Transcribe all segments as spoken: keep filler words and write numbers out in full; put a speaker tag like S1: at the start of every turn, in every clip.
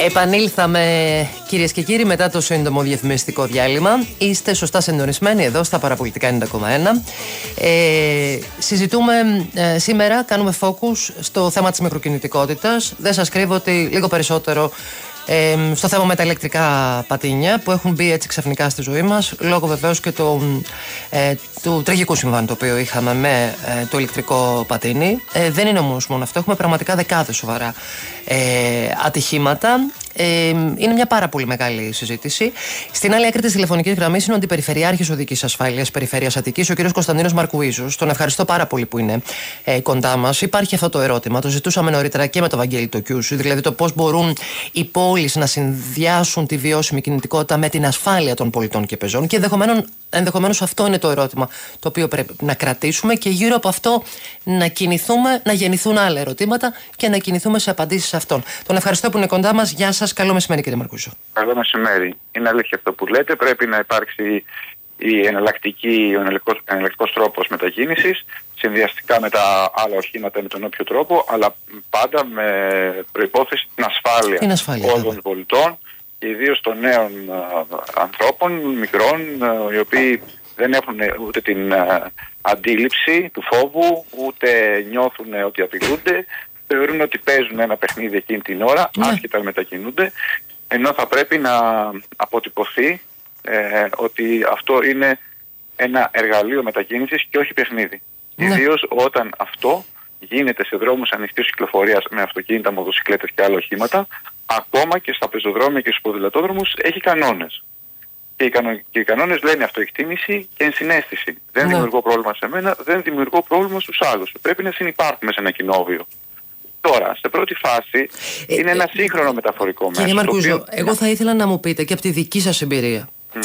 S1: Επανήλθαμε, κυρίες και κύριοι, μετά το σύντομο διαφημιστικό διάλειμμα. Είστε σωστά συντονισμένοι εδώ στα Παραπολιτικά ενενήντα κόμμα ένα. Ε, συζητούμε ε, σήμερα, κάνουμε focus στο θέμα της μικροκινητικότητας. Δεν σας κρύβω ότι λίγο περισσότερο ε, στο θέμα με τα ηλεκτρικά πατίνια που έχουν μπει έτσι ξαφνικά στη ζωή μας, λόγω βεβαίως και το, ε, του τραγικού συμβάν το οποίο είχαμε με ε, το ηλεκτρικό πατίνι. Ε, δεν είναι όμως μόνο αυτό, έχουμε πραγματικά δεκάδες σοβαρά ε, ατυχήματα. Ε, είναι μια πάρα πολύ μεγάλη συζήτηση. Στην άλλη άκρη της τηλεφωνικής γραμμής είναι ο Αντιπεριφερειάρχης Οδικής Ασφάλειας Περιφέρειας Αττικής, ο κ. Κωνσταντίνος Μαρκουίζος. Τον ευχαριστώ πάρα πολύ που είναι ε, κοντά μας. Υπάρχει αυτό το ερώτημα, το ζητούσαμε νωρίτερα και με τον Βαγγέλη Τοκιούση, δηλαδή το πώς μπορούν οι πόλεις να συνδυάσουν τη βιώσιμη κινητικότητα με την ασφάλεια των πολιτών και πεζών, και ενδεχομένως αυτό είναι το ερώτημα το οποίο πρέπει να κρατήσουμε, και γύρω από αυτό να κινηθούμε, να γεννηθούν άλλα ερωτήματα και να κινηθούμε σε απαντήσεις σε αυτόν. Τον ευχαριστώ που είναι κοντά μας. Γεια σας, καλό μεσημέρι, κύριε Μαρκουίζο.
S2: Καλό μεσημέρι. Είναι αλήθεια αυτό που λέτε. Πρέπει να υπάρξει η εναλλακτική, ο εναλλακτικός τρόπος μετακίνησης, συνδυαστικά με τα άλλα οχήματα με τον όποιο τρόπο, αλλά πάντα με προϋπόθεση την ασφάλεια,
S1: την ασφάλεια
S2: όλων των πολιτών και ιδίως των νέων α, ανθρώπων, μικρών, α, οι οποίοι δεν έχουν ούτε την α, αντίληψη του φόβου, ούτε νιώθουν ότι απειλούνται. Θεωρούν ότι παίζουν ένα παιχνίδι εκείνη την ώρα, ναι, άσχετα μετακινούνται, ενώ θα πρέπει να αποτυπωθεί ε, ότι αυτό είναι ένα εργαλείο μετακίνησης και όχι παιχνίδι. Ναι. Ιδίως όταν αυτό γίνεται σε δρόμους ανοιχτής κυκλοφορίας με αυτοκίνητα, μοτοσυκλέτες και άλλα οχήματα, ακόμα και στα πεζοδρόμια και στους ποδηλατόδρομους έχει κανόνες. Και οι, κανο... και οι κανόνες λένε αυτοεκτίμηση και ενσυναίσθηση. Δεν ναι. δημιουργώ πρόβλημα σε μένα, δεν δημιουργώ πρόβλημα στους άλλους. Πρέπει να συνυπάρχουμε σε ένα κοινόβιο. Τώρα, σε πρώτη φάση, ε, είναι ένα σύγχρονο ε, μεταφορικό μέσο.
S1: Κύριε Μαρκουίζο,
S2: οποίο...
S1: εγώ θα ήθελα να μου πείτε και από τη δική σας εμπειρία, mm.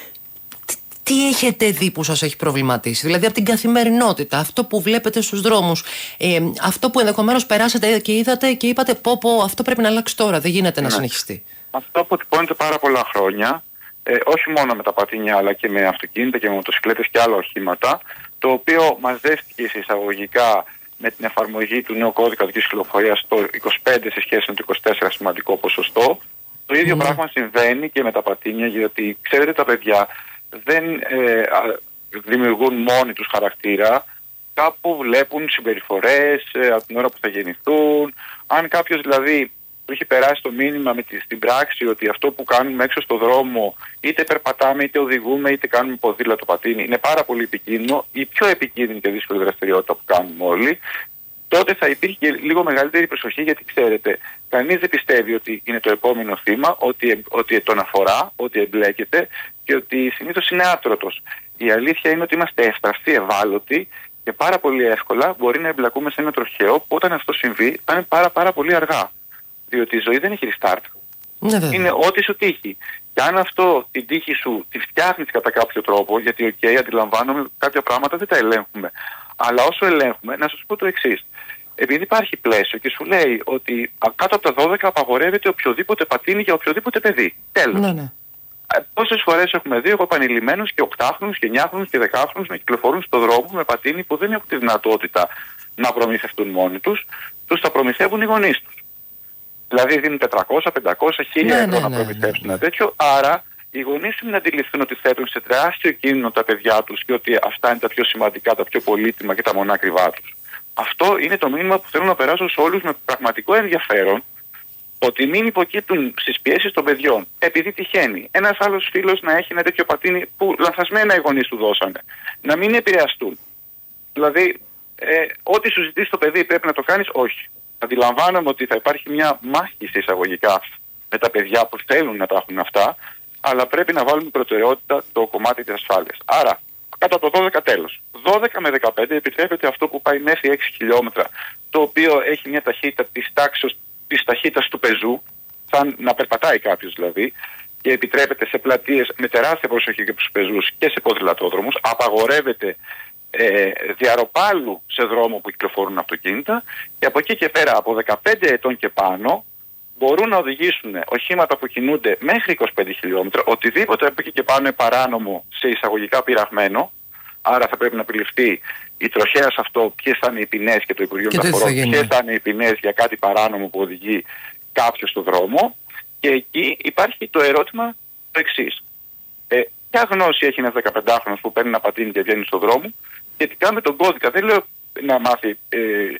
S1: τι έχετε δει που σας έχει προβληματίσει, δηλαδή από την καθημερινότητα, αυτό που βλέπετε στους δρόμους, ε, αυτό που ενδεχομένως περάσατε και είδατε και είπατε πω πω αυτό πρέπει να αλλάξει τώρα, δεν γίνεται ναι. να συνεχιστεί. Αυτό
S2: αποτυπώνεται πάρα πολλά χρόνια, ε, όχι μόνο με τα πατίνια αλλά και με αυτοκίνητα και με μοτοσυκλέτες και άλλα οχήματα, το οποίο μαζεύτηκε σε εισαγωγικά με την εφαρμογή του νέου κώδικα οδικής κυκλοφορίας το είκοσι πέντε σε σχέση με το είκοσι τέσσερα σημαντικό ποσοστό. Το ίδιο mm. πράγμα συμβαίνει και με τα πατίνια, γιατί ξέρετε τα παιδιά δεν ε, δημιουργούν μόνοι τους χαρακτήρα, κάπου βλέπουν συμπεριφορές ε, από την ώρα που θα γεννηθούν. Αν κάποιος δηλαδή του έχει περάσει το μήνυμα με τη, στην πράξη ότι αυτό που κάνουμε έξω στο δρόμο, είτε περπατάμε, είτε οδηγούμε, είτε κάνουμε ποδήλατο, πατίνι, είναι πάρα πολύ επικίνδυνο, η πιο επικίνδυνη και δύσκολη δραστηριότητα που κάνουμε όλοι, τότε θα υπήρχε και λίγο μεγαλύτερη προσοχή, γιατί ξέρετε, κανείς δεν πιστεύει ότι είναι το επόμενο θύμα, ότι, ότι τον αφορά, ότι εμπλέκεται και ότι συνήθως είναι άτρωτος. Η αλήθεια είναι ότι είμαστε εύθραστοι, ευάλωτοι και πάρα πολύ εύκολα μπορεί να εμπλακούμε σε ένα τροχαίο που όταν αυτό συμβεί θα είναι πάρα, πάρα πολύ αργά. Διότι η ζωή δεν έχει restart. Ναι, είναι ό,τι σου τύχει. Και αν αυτό την τύχη σου τη φτιάχνεις κατά κάποιο τρόπο, γιατί οκ, okay, αντιλαμβάνομαι κάποια πράγματα δεν τα ελέγχουμε. Αλλά όσο ελέγχουμε, να σας πω το εξής. Επειδή υπάρχει πλαίσιο και σου λέει ότι κάτω από τα δώδεκα απαγορεύεται οποιοδήποτε πατίνι για οποιοδήποτε παιδί. Τέλος. Ναι, ναι. Πόσες φορές έχουμε δει εγώ επανειλημμένους και οκτάχρονους και εννιάχρονους και δεκάχρονους να κυκλοφορούν στον δρόμο με πατίνι που δεν έχουν τη δυνατότητα να προμηθευτούν μόνοι τους, τους τα προμηθεύουν οι γονείς τους. Δηλαδή δίνουν τετρακόσια, πεντακόσια, χίλια ευρώ να προμηθεύσουν ένα τέτοιο. Άρα οι γονείς να αντιληφθούν ότι θέτουν σε τεράστιο κίνδυνο τα παιδιά τους και ότι αυτά είναι τα πιο σημαντικά, τα πιο πολύτιμα και τα μονάκριβά τους. Αυτό είναι το μήνυμα που θέλω να περάσω σε όλους με πραγματικό ενδιαφέρον, ότι μην υποκύπτουν στις πιέσεις των παιδιών. Επειδή τυχαίνει ένας άλλος φίλος να έχει ένα τέτοιο πατίνι που λανθασμένα οι γονείς του δώσανε. Να μην επηρεαστούν. Δηλαδή, ε, ό,τι σου ζητήσει το παιδί πρέπει να το κάνεις, όχι. Αντιλαμβάνομαι ότι θα υπάρχει μια μάχη σε εισαγωγικά με τα παιδιά που θέλουν να τα έχουν αυτά, αλλά πρέπει να βάλουμε προτεραιότητα το κομμάτι της ασφάλειας. Άρα, κατά το δώδεκα τέλος. δώδεκα με δεκαπέντε επιτρέπεται αυτό που πάει μέχρι έξι χιλιόμετρα, το οποίο έχει μια ταχύτητα της τάξης της ταχύτητας του πεζού, σαν να περπατάει κάποιος δηλαδή, και επιτρέπεται σε πλατείες με τεράστια προσοχή και στους πεζούς και σε ποδηλατόδρομους. Απαγορεύεται ε, διαρροπάλου σε δρόμο που κυκλοφορούν αυτοκίνητα, και από εκεί και πέρα από δεκαπέντε ετών και πάνω μπορούν να οδηγήσουν οχήματα που κινούνται μέχρι είκοσι πέντε χιλιόμετρα, οτιδήποτε από εκεί και πάνω είναι παράνομο σε εισαγωγικά πειραγμένο. Άρα θα πρέπει να επιληφθεί η τροχέα σε αυτό, ποιες θα είναι οι ποινές και το Υπουργείο Μεταφορών, ποιες θα είναι οι ποινές για κάτι παράνομο που οδηγεί κάποιος στον δρόμο. Και εκεί υπάρχει το ερώτημα το εξής. Ε, ποια γνώση έχει ένας δεκαπεντάχρονος που παίρνει ένα πατίνι και βγαίνει στον δρόμο, σχετικά με τον κώδικα? Δεν λέω να μάθει, ε,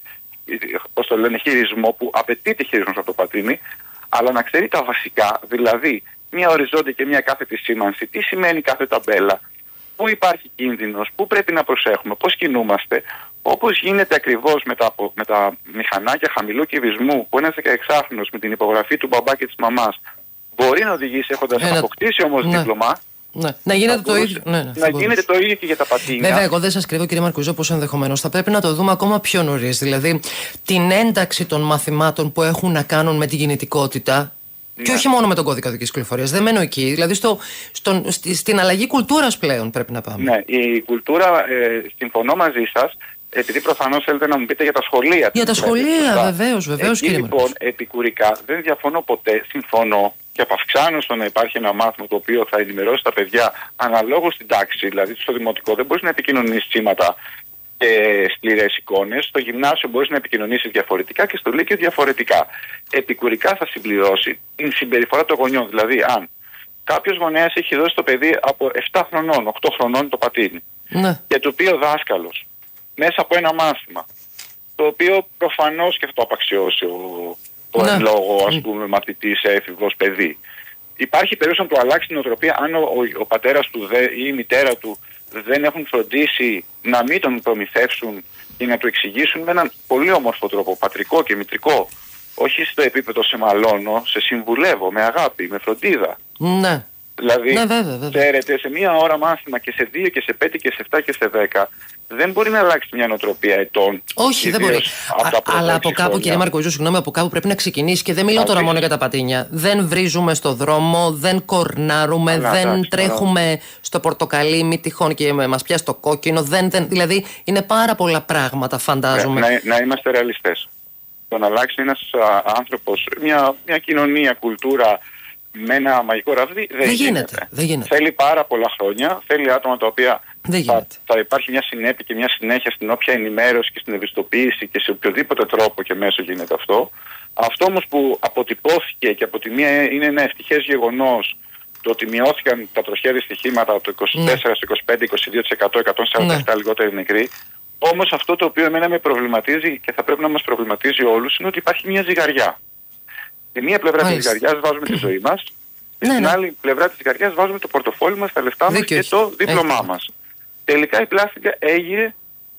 S2: πώς το λένε, χειρισμό, που απαιτείται χειρισμός από το πατίνι, αλλά να ξέρει τα βασικά, δηλαδή μια οριζόντια και μια κάθετη σήμανση, τι σημαίνει κάθε ταμπέλα, πού υπάρχει κίνδυνος, πού πρέπει να προσέχουμε, πώς κινούμαστε, όπως γίνεται ακριβώς με τα, με τα μηχανάκια χαμηλού κυβισμού, που ένας δεκαεξάχρονος με την υπογραφή του μπαμπά και της μαμάς μπορεί να οδηγήσει έχοντας
S1: Ένα...
S2: αποκτήσει όμως
S1: ναι.
S2: δίπλωμα.
S1: Ναι. Να γίνεται το ίδιο. Ναι, ναι,
S2: να γίνεται το ίδιο και για τα πατίνια.
S1: Βέβαια, εγώ δεν σας κρύβω, κύριε Μαρκουιζό, πως ενδεχομένως θα πρέπει να το δούμε ακόμα πιο νωρίς. Δηλαδή, την ένταξη των μαθημάτων που έχουν να κάνουν με την κινητικότητα. Ναι. Και όχι μόνο με τον κώδικα οδικής κυκλοφορίας. Δεν μένω εκεί. Δηλαδή, στο, στον, στη, στην αλλαγή κουλτούρας πλέον πρέπει να πάμε.
S2: Ναι, η κουλτούρα, ε, συμφωνώ μαζί σας. Επειδή προφανώς θέλετε να μου πείτε για τα σχολεία.
S1: Για τα σχολεία, βεβαίως, βεβαίως, κύριε
S2: Μαρκουιζό. Λοιπόν, επικουρικά δεν διαφωνώ ποτέ. Συμφωνώ και απαυξάνω στο να υπάρχει ένα μάθημα το οποίο θα ενημερώσει τα παιδιά αναλόγως στην τάξη. Δηλαδή, στο δημοτικό δεν μπορείς να επικοινωνήσεις σήματα και σκληρές εικόνες. Στο γυμνάσιο μπορείς να επικοινωνήσεις διαφορετικά και στο λύκειο διαφορετικά. Επικουρικά θα συμπληρώσει την συμπεριφορά των γονιών. Δηλαδή, αν κάποιος γονέας έχει δώσει το παιδί από επτά χρονών, οκτώ χρονών το πατίνι, ναι, και το οποίο δάσκαλος μέσα από ένα μάθημα, το οποίο προφανώς και θα το απαξιώσει ο, ο ναι. εν λόγω, ας πούμε, μαθητής, έφηβος, παιδί. Υπάρχει περίπτωση να του αλλάξει την νοοτροπία αν ο, ο, ο πατέρας του δε, ή η μητέρα του δεν έχουν φροντίσει να μην τον προμηθεύσουν και να του εξηγήσουν με έναν πολύ όμορφο τρόπο, πατρικό και μητρικό. Όχι στο επίπεδο σε μαλώνω, σε συμβουλεύω, με αγάπη, με φροντίδα.
S1: Ναι.
S2: Δηλαδή,
S1: ναι, βέβαια, βέβαια.
S2: ξέρετε, σε μία ώρα μάθημα και σε δύο και σε πέντε και σε εφτά και σε δέκα δεν μπορεί να αλλάξει μια νοοτροπία ετών.
S1: Όχι, δεν μπορεί. Α, αλλά από κάπου, χρόνια. Κύριε Μαρκουιζό, συγγνώμη, από κάπου πρέπει να ξεκινήσει και δεν μιλάω τώρα μόνο για τα πατίνια. Δεν βρίζουμε στο δρόμο, δεν κορνάρουμε, αλλά, δεν εντάξει, τρέχουμε αλλά. στο πορτοκαλί, μη τυχόν και μας πιάσει το κόκκινο. Δεν, δεν, δηλαδή είναι πάρα πολλά πράγματα, φαντάζομαι.
S2: Να, να είμαστε ρεαλιστές. Το να αλλάξει ένας άνθρωπος, μια, μια κοινωνία, κουλτούρα, με ένα μαγικό ραβδί δεν,
S1: δεν,
S2: γίνεται.
S1: γίνεται, δεν γίνεται.
S2: Θέλει πάρα πολλά χρόνια, θέλει άτομα τα οποία θα, θα υπάρχει μια συνέπεια και μια συνέχεια στην όποια ενημέρωση και στην ευαισθητοποίηση και σε οποιοδήποτε τρόπο και μέσο γίνεται αυτό. Αυτό όμως που αποτυπώθηκε και από τη μία είναι ένα ευτυχές γεγονός, το ότι μειώθηκαν τα τροχαία δυστυχήματα από το είκοσι τέσσερα στο είκοσι πέντε με είκοσι δύο τοις εκατό, εκατόν σαράντα επτά ναι. λιγότεροι νεκροί. Όμως αυτό το οποίο εμένα με προβληματίζει και θα πρέπει να μας προβληματίζει όλους είναι ότι υπάρχει μια ζυγαριά. Στη μία πλευρά της ζυγαριάς βάζουμε τη ζωή μας, και ναι, στην ναι. άλλη πλευρά της ζυγαριάς βάζουμε το πορτοφόλι μας, τα λεφτά μας και το δίπλωμά μας. Τελικά η πλάστικα έγινε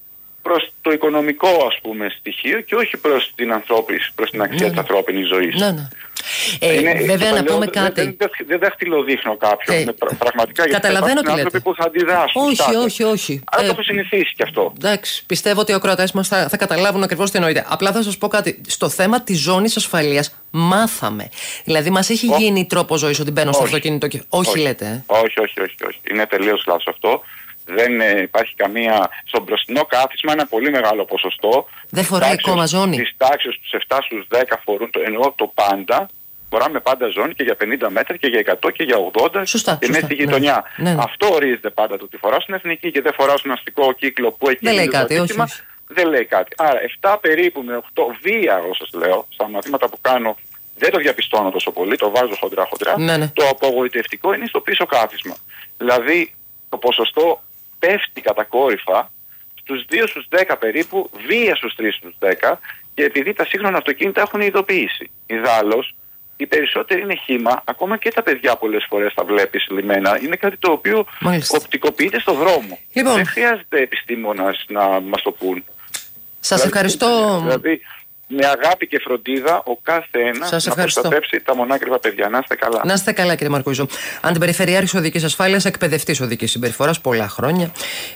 S2: προς το οικονομικό, ας πούμε, στοιχείο και όχι προς την ανθρώπινη, προς την αξία ναι, της ανθρώπινης ζωής.
S1: Ναι, ναι. Ε, είναι, βέβαια να πούμε κάτι.
S2: Δεν, δεν, δεν δαχτυλοδείχνω κάποιον. Ε, με, πραγματικά
S1: καταλαβαίνω τι λέτε.
S2: άνθρωποι που θα αντιδράσουν.
S1: Όχι,
S2: στάτες.
S1: όχι, όχι.
S2: Αλλά
S1: ε,
S2: το έχω συνηθίσει κι αυτό.
S1: Εντάξει, πιστεύω ότι οι ακροατές μας θα, θα καταλάβουν ακριβώς τι εννοείται. Απλά θα σας πω κάτι. Στο θέμα της ζώνης ασφαλείας μάθαμε. Δηλαδή μας έχει όχι. γίνει τρόπο ζωής ότι μπαίνω στο αυτοκίνητο και. Όχι, όχι λέτε. Ε.
S2: Όχι, όχι, όχι, όχι. Είναι τελείως λάθος αυτό. Δεν ε, υπάρχει καμία. Στο μπροστινό κάθισμα ένα πολύ μεγάλο ποσοστό.
S1: Δεν φοράει ακόμα ζώνη.
S2: Τις τάξεις στους επτά στους δέκα φορούν το, εννοώ το πάντα. Φοράμε πάντα ζώνη και για πενήντα μέτρα και για εκατό και για ογδόντα
S1: σωστά,
S2: και μέσα στη γειτονιά. Ναι, ναι. Αυτό ορίζεται πάντα το ότι φοράω στην εθνική και δεν φοράω στον αστικό κύκλο που εκεί
S1: δεν λέει κάτι, όχι, όχι.
S2: Δεν λέει κάτι. Άρα επτά περίπου με οκτώ βία, όσο σας λέω, στα μαθήματα που κάνω δεν το διαπιστώνω τόσο πολύ, το βάζω χοντρά-χοντρά. Ναι, ναι. Το απογοητευτικό είναι στο πίσω κάθισμα. Δηλαδή το ποσοστό πέφτει κατακόρυφα στους δύο στους δέκα περίπου, βία στους τρεις στους δέκα και επειδή τα σύγχρονα αυτοκίνητα έχουν ειδοποίηση. Ιδάλλως, οι περισσότεροι είναι χύμα, ακόμα και τα παιδιά πολλές φορές τα βλέπεις λιμένα. Είναι κάτι το οποίο μάλιστα οπτικοποιείται στο δρόμο. Λοιπόν. Δεν χρειάζεται επιστήμονας να μας το πούν.
S1: Σας δηλαδή, ευχαριστώ.
S2: Δηλαδή, με αγάπη και φροντίδα ο κάθε ένας να προστατεύσει τα μονάκριβα παιδιά. Να είστε καλά.
S1: Να είστε καλά, κύριε Μαρκουιζό. Αντιπεριφερειάρχης Οδικής Ασφάλειας, εκπαιδευτής οδικής συμπεριφοράς πολλά χρόνια.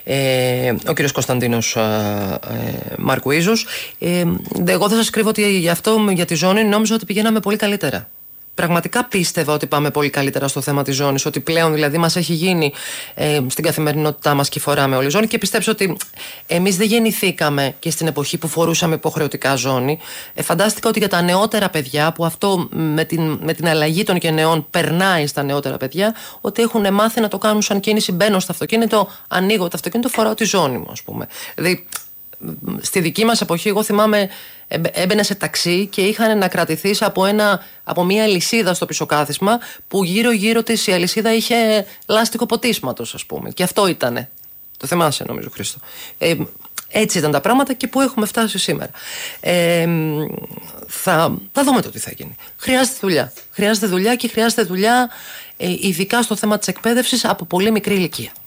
S1: Ε, ο κύριος Κωνσταντίνος ε, ε, Μαρκουίζος. Ε, εγώ δεν σας κρύβω ότι για αυτό, για τη ζώνη, νόμιζα ότι πηγαίναμε πολύ καλύτερα. Πραγματικά πίστευα ότι πάμε πολύ καλύτερα στο θέμα της ζώνης, ότι πλέον δηλαδή μας έχει γίνει ε, στην καθημερινότητά μας και φοράμε όλη ζώνη και πιστέψω ότι εμείς δεν γεννηθήκαμε και στην εποχή που φορούσαμε υποχρεωτικά ζώνη. Ε, φαντάστηκα ότι για τα νεότερα παιδιά, που αυτό με την, με την αλλαγή των γενεών περνάει στα νεότερα παιδιά, ότι έχουν μάθει να το κάνουν σαν κίνηση. Μπαίνω στο αυτοκίνητο, ανοίγω το αυτοκίνητο, φοράω τη ζώνη μου, ας πούμε. Δηλαδή, στη δική μας εποχή, εγώ θυμάμαι, έμπαινε σε ταξί και είχαν να κρατηθείς από, ένα, από μια αλυσίδα στο πισωκάθισμα που γύρω-γύρω της η αλυσίδα είχε λάστιχο ποτίσματος, ας πούμε. Και αυτό ήτανε. Το θυμάσαι, νομίζω, Χρήστο. Ε, έτσι ήταν τα πράγματα και που έχουμε φτάσει σήμερα. Ε, θα, θα δούμε το τι θα γίνει. Χρειάζεται δουλειά. Χρειάζεται δουλειά και χρειάζεται δουλειά, ε, ειδικά στο θέμα της εκπαίδευσης, από πολύ μικρή ηλικία.